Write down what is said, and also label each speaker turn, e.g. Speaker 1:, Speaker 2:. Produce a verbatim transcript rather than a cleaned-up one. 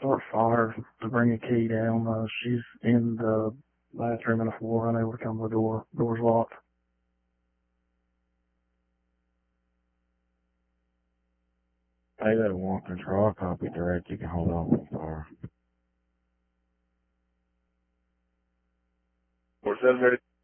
Speaker 1: start fire to bring a key down. Uh, she's in the bathroom on the floor, unable to come to the door. Door's locked.
Speaker 2: Pay that one control copy direct. You can hold on with fire.
Speaker 3: Four seven ready.